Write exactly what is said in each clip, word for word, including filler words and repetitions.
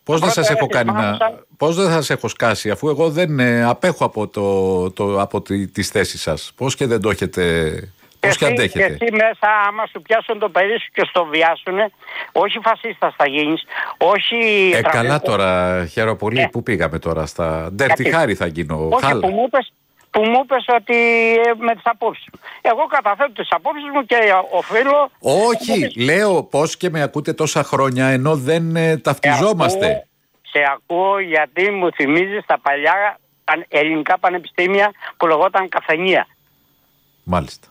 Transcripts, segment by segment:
Πώς δεν σας έχω κάνει να... Πώς δεν θα σας έχω σκάσει, αφού εγώ δεν ε, απέχω από, το, το, από τη, τις θέσεις σας. Πώς και δεν το έχετε... Πώς και αντέχετε. Και εσύ μέσα, άμα σου πιάσουν το παιδί σου και στο βιάσουνε, όχι φασίστας θα γίνεις, όχι... Ε, καλά τώρα, χαίρομαι πολύ. Ε. Πού πήγαμε τώρα, στα Ντέρτι Χάρη θα γίνω. Όχι, Χάλ. που μου είπες, που μου είπες ότι ε, με τις απόψεις μου. Εγώ καταθέτω τις απόψεις μου και οφείλω... Όχι, απόψεις... λέω πώς και με ακούτε τόσα χρόνια ενώ δεν ε, ταυτιζόμαστε. Σε ακούω, σε ακούω γιατί μου θυμίζεις τα παλιά ελληνικά πανεπιστήμια που λεγόταν καφενεία. Μάλιστα.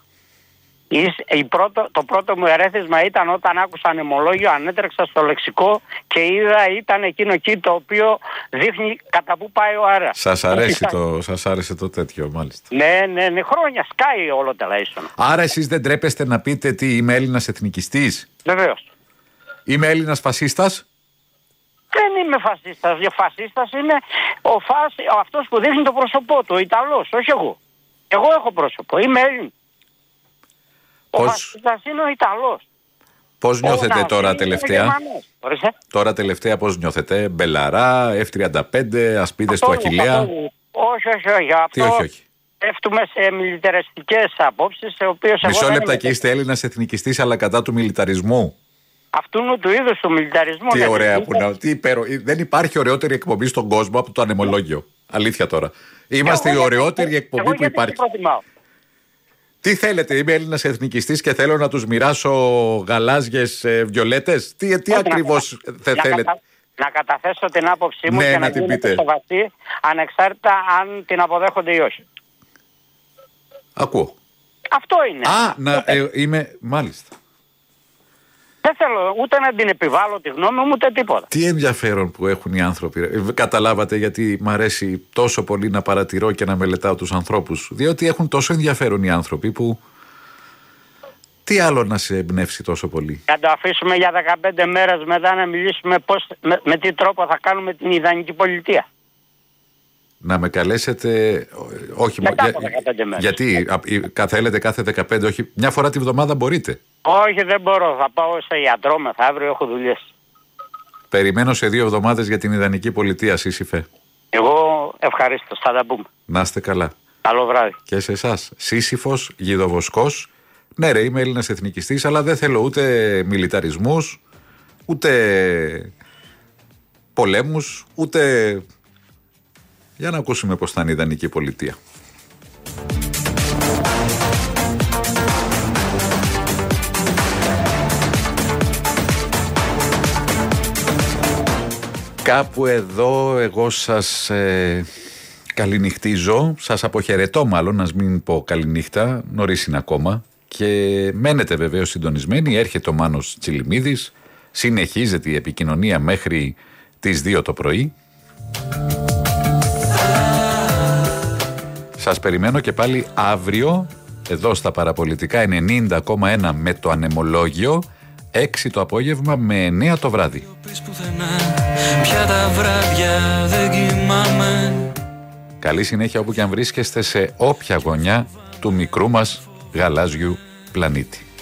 Η πρώτο, το πρώτο μου ερέθισμα ήταν όταν άκουσα ανεμολόγιο, ανέτρεξα στο λεξικό και είδα ήταν εκείνο εκεί το οποίο δείχνει κατά πού πάει ο αέρας. Σας αρέσει το, σας άρεσε το τέτοιο, μάλιστα. Ναι, ναι, ναι, χρόνια σκάει όλο τελαίσον. Άρα εσείς δεν τρέπεστε να πείτε τι, είμαι Έλληνας εθνικιστής? Βεβαίως. Είμαι Έλληνας φασίστας? Δεν είμαι φασίστας. Ο φασίστας είναι ο φασ... αυτός που δείχνει το πρόσωπό του, ο Ιταλός, όχι εγώ. Εγώ έχω πρόσωπο, είμαι Έλληνας. Πώς... Ο φασίστας είναι ο Ιταλός. Πώς νιώθετε ο τώρα τελευταία? Τώρα τελευταία πώς νιώθετε? Μπελαρά, εφ τριάντα πέντε, ασπίδες του Αχιλλέα? Όχι, όχι, όχι. Αυτό... Τι όχι, όχι. Πέφτουμε σε μιλιταριστικές απόψεις, σε οποίες... Μισό λεπτά και είστε Έλληνας εθνικιστής αλλά κατά του μιλιταρισμού. Αυτού του είδους του μιλιταρισμού. Τι ωραία που να... Τι υπέρο... Δεν υπάρχει ωραιότερη εκπομπή στον κόσμο από το ανεμολόγιο. Αλήθεια τώρα. Είμαστε εγώ, η ωραιότερη εκπομπή εγώ, που υπάρχει. Τι θέλετε, είμαι Έλληνας εθνικιστής και θέλω να τους μοιράσω γαλάζιες ε, βιολέτες. Τι, τι ακριβώς θα θέλετε? Κατα... Να καταθέσω την άποψή μου, ναι, και να, να την πείτε. Σεβαστή, ανεξάρτητα αν την αποδέχονται ή όχι. Ακούω. Αυτό είναι. Α, να, ε, είμαι, μάλιστα. Δεν θέλω ούτε να την επιβάλλω τη γνώμη μου, ούτε τίποτα. Τι ενδιαφέρον που έχουν οι άνθρωποι. Ε, καταλάβατε γιατί μ' αρέσει τόσο πολύ να παρατηρώ και να μελετάω τους ανθρώπους? Διότι έχουν τόσο ενδιαφέρον οι άνθρωποι που... Τι άλλο να σε εμπνεύσει τόσο πολύ? Να το αφήσουμε για δεκαπέντε μέρες μετά να μιλήσουμε πώς, με, με τι τρόπο θα κάνουμε την ιδανική πολιτεία. Να με καλέσετε, όχι μόνο. Για, γιατί α, θέλετε κάθε δεκαπέντε, όχι μια φορά τη βδομάδα μπορείτε? Όχι, δεν μπορώ. Θα πάω σε ιατρό μεθαύριο, έχω δουλειές. Περιμένω σε δύο εβδομάδες για την ιδανική πολιτεία, Σύσυφε. Εγώ ευχαρίστως, θα τα πούμε. Να είστε καλά. Καλό βράδυ. Και σε εσάς. Σύσυφος, Γιδοβοσκός. Ναι, ρε, είμαι Έλληνας εθνικιστής, αλλά δεν θέλω ούτε μιλιταρισμούς, ούτε πολέμους, ούτε. Για να ακούσουμε πώς θα είναι η ιδανική πολιτεία. Κάπου εδώ εγώ σας ε, καληνυχτίζω, σας αποχαιρετώ μάλλον, να μην πω καληνύχτα, νωρίς είναι ακόμα. Και μένετε βεβαίως συντονισμένοι, έρχεται ο Μάνος Τσιλιμίδης, συνεχίζεται η επικοινωνία μέχρι τις δύο το πρωί. Σας περιμένω και πάλι αύριο εδώ στα Παραπολιτικά ενενήντα κόμμα ένα με το ανεμολόγιο, έξι το απόγευμα με εννέα το βράδυ. Καλή συνέχεια όπου και αν βρίσκεστε σε όποια γωνιά του μικρού μας γαλάζιου πλανήτη.